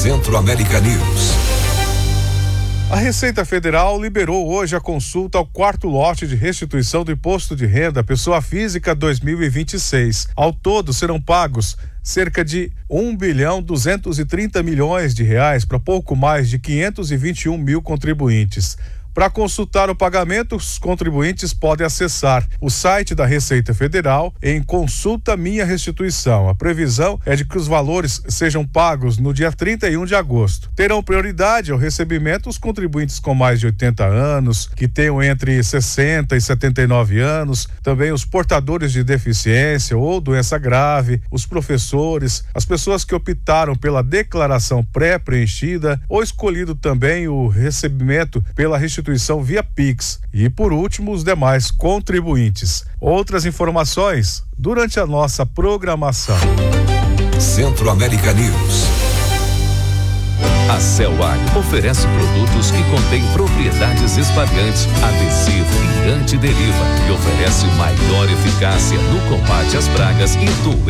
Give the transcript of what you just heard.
Centro-América News. A Receita Federal liberou hoje a consulta ao quarto lote de restituição do Imposto de Renda à Pessoa Física 2026. Ao todo serão pagos cerca de 1,230 bilhão de reais para pouco mais de 521 mil contribuintes. Para consultar o pagamento, os contribuintes podem acessar o site da Receita Federal em Consulta Minha Restituição. A previsão é de que os valores sejam pagos no dia 31 de agosto. Terão prioridade ao recebimento os contribuintes com mais de 80 anos, que tenham entre 60 e 79 anos, também os portadores de deficiência ou doença grave, os professores, as pessoas que optaram pela declaração pré-preenchida ou escolhido também o recebimento pela restituição via Pix e, por último, os demais contribuintes. Outras informações durante a nossa programação. Centro-América News. A Celwag oferece produtos que contêm propriedades espalhantes, adesivo e antideriva e oferece maior eficácia no combate às pragas e doenças.